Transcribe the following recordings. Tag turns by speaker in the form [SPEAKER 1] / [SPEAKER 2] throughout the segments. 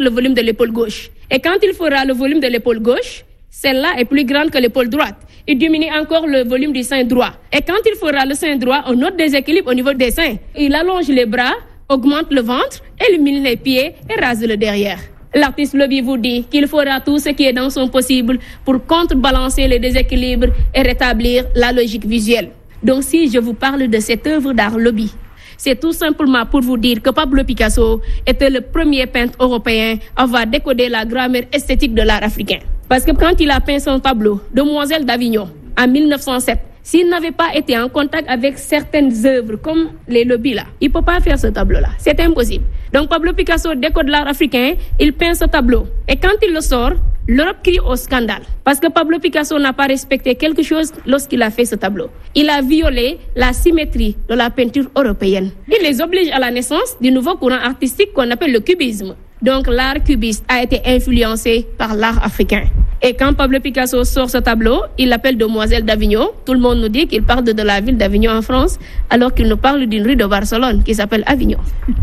[SPEAKER 1] le volume de l'épaule gauche. Et quand il fera le volume de l'épaule gauche, celle-là est plus grande que l'épaule droite. Il diminue encore le volume du sein droit. Et quand il fera le sein droit, on note déséquilibre au niveau des seins. Il allonge les bras, augmente le ventre, élimine les pieds et rase le derrière. L'artiste Lobby vous dit qu'il fera tout ce qui est dans son possible pour contrebalancer les déséquilibres et rétablir la logique visuelle. Donc si je vous parle de cette œuvre d'art Lobby, c'est tout simplement pour vous dire que Pablo Picasso était le premier peintre européen à avoir décodé la grammaire esthétique de l'art africain. Parce que quand il a peint son tableau Demoiselle d'Avignon en 1907, s'il n'avait pas été en contact avec certaines œuvres comme les Lobby là, il ne peut pas faire ce tableau-là. C'est impossible. Donc Pablo Picasso décode l'art africain, il peint ce tableau. Et quand il le sort, l'Europe crie au scandale. Parce que Pablo Picasso n'a pas respecté quelque chose lorsqu'il a fait ce tableau. Il a violé la symétrie de la peinture européenne. Il les oblige à la naissance du nouveau courant artistique qu'on appelle le cubisme. Donc l'art cubiste a été influencé par l'art africain. Et quand Pablo Picasso sort ce tableau, il l'appelle Demoiselle d'Avignon. Tout le monde nous dit qu'il parle de la ville d'Avignon en France, alors qu'il nous parle d'une rue de Barcelone qui s'appelle Avignon.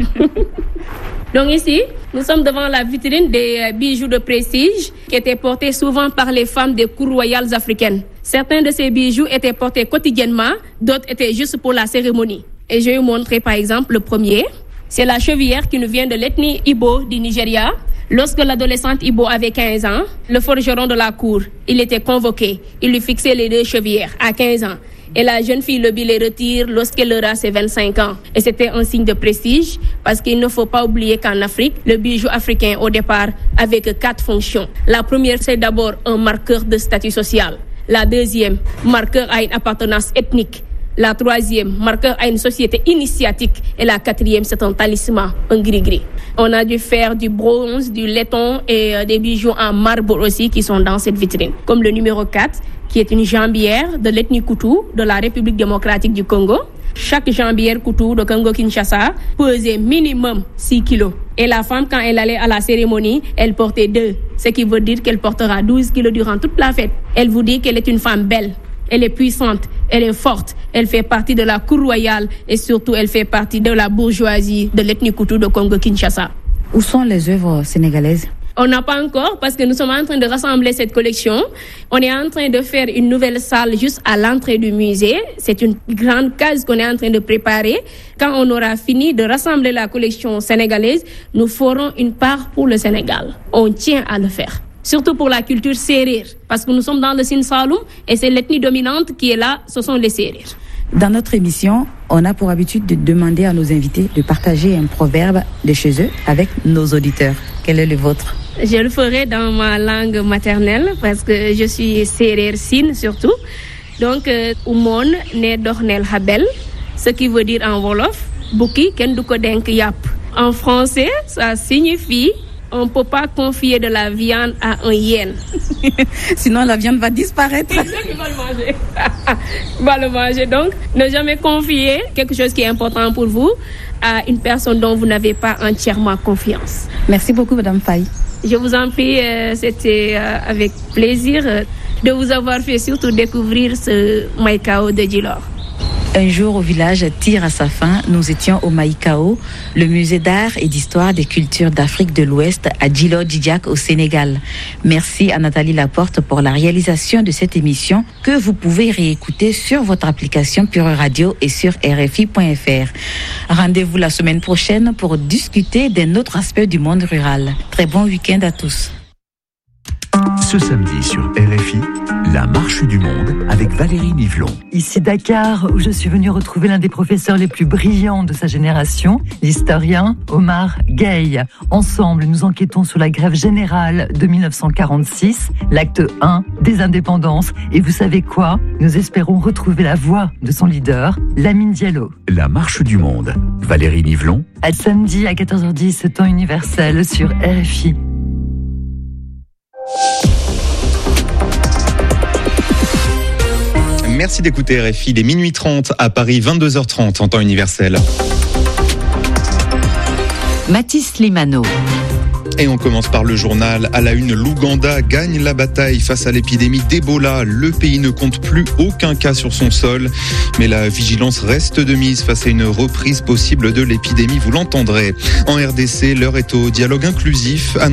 [SPEAKER 1] Donc ici, nous sommes devant la vitrine des bijoux de prestige qui étaient portés souvent par les femmes des cours royales africaines. Certains de ces bijoux étaient portés quotidiennement, d'autres étaient juste pour la cérémonie. Et je vais vous montrer par exemple le premier. C'est la chevillère qui nous vient de l'ethnie Igbo du Nigeria. Lorsque l'adolescente Igbo avait 15 ans, le forgeron de la cour, il était convoqué. Il lui fixait les 2 chevillères à 15 ans. Et la jeune fille Lobby les retire lorsqu'elle aura ses 25 ans. Et c'était un signe de prestige parce qu'il ne faut pas oublier qu'en Afrique, le bijou africain au départ avait que 4 fonctions. La première, c'est d'abord un marqueur de statut social. La deuxième, marqueur à une appartenance ethnique. La troisième, marqueur à une société initiatique. Et la quatrième, c'est un talisman, un gris-gris. On a dû faire du bronze, du laiton et des bijoux en marbre aussi qui sont dans cette vitrine. Comme le numéro 4, qui est une jambière de l'ethnie Koutou de la République démocratique du Congo. Chaque jambière Koutou de Congo-Kinshasa pesait minimum 6 kilos. Et la femme, quand elle allait à la cérémonie, elle portait 2. Ce qui veut dire qu'elle portera 12 kilos durant toute la fête. Elle vous dit qu'elle est une femme belle. Elle est puissante, elle est forte, elle fait partie de la cour royale et surtout elle fait partie de la bourgeoisie de l'ethnie Koutou de Congo-Kinshasa.
[SPEAKER 2] Où sont les œuvres sénégalaises?
[SPEAKER 1] On n'a pas encore parce que nous sommes en train de rassembler cette collection. On est en train de faire une nouvelle salle juste à l'entrée du musée. C'est une grande case qu'on est en train de préparer. Quand on aura fini de rassembler la collection sénégalaise, nous ferons une part pour le Sénégal. On tient à le faire. Surtout pour la culture sérère, parce que nous sommes dans le Sine Saloum et c'est l'ethnie dominante qui est là, ce sont les sérères.
[SPEAKER 2] Dans notre émission, on a pour habitude de demander à nos invités de partager un proverbe de chez eux avec nos auditeurs. Quel est le vôtre?
[SPEAKER 1] Je le ferai dans ma langue maternelle parce que je suis sérère Sine surtout. Donc, Oumon ne dornel habel, ce qui veut dire en wolof, Buki ken du ko denk yap. En français, ça signifie on ne peut pas confier de la viande à un hyène.
[SPEAKER 2] Sinon, la viande va disparaître.
[SPEAKER 1] Il va le manger. Il va le manger. Donc, ne jamais confier quelque chose qui est important pour vous à une personne dont vous n'avez pas entièrement confiance.
[SPEAKER 2] Merci beaucoup, Madame Faye.
[SPEAKER 1] Je vous en prie, c'était avec plaisir de vous avoir fait surtout découvrir ce Maïkao de Djilor.
[SPEAKER 2] Un jour au village tire à sa fin. Nous étions au Maïkao, le musée d'art et d'histoire des cultures d'Afrique de l'Ouest à Djilor-Djidjack au Sénégal. Merci à Nathalie Laporte pour la réalisation de cette émission que vous pouvez réécouter sur votre application Pure Radio et sur RFI.fr. Rendez-vous la semaine prochaine pour discuter d'un autre aspect du monde rural. Très bon week-end à tous.
[SPEAKER 3] Ce samedi sur RFI, la marche du monde avec Valérie Nivelon.
[SPEAKER 4] Ici Dakar, où je suis venue retrouver l'un des professeurs les plus brillants de sa génération, l'historien Omar Gueye. Ensemble, nous enquêtons sur la grève générale de 1946, l'acte 1 des indépendances. Et vous savez quoi? Nous espérons retrouver la voix de son leader, Lamine Diallo.
[SPEAKER 3] La marche du monde, Valérie Nivelon.
[SPEAKER 4] À samedi à 14h10, temps universel sur RFI.
[SPEAKER 5] Merci d'écouter RFI, il est minuit 30 à Paris, 22h30 en temps universel.
[SPEAKER 6] Mathis Limano.
[SPEAKER 5] Et on commence par le journal. À la une, l'Ouganda gagne la bataille face à l'épidémie d'Ebola. Le pays ne compte plus aucun cas sur son sol. Mais la vigilance reste de mise face à une reprise possible de l'épidémie, vous l'entendrez. En RDC, l'heure est au dialogue inclusif.